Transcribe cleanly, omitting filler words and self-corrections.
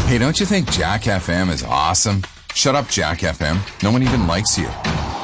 Hey, don't you think Jack FM is awesome? Shut up, Jack FM. No one even likes you.